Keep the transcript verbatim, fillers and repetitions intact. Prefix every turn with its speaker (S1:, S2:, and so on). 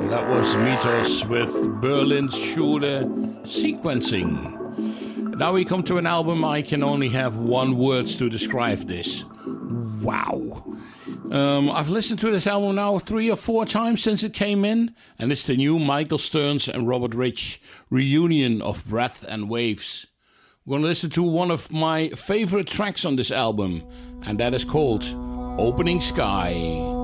S1: That was Mythos with Berlin Schule Sequencing. Now we come to an album I can only have one word to describe this. Wow. Um, I've listened to this album now three or four times since it came in, and it's the new Michael Stearns and Robert Rich reunion of Breath and Waves. We're going to listen to one of my favorite tracks on this album, and that is called Opening Sky.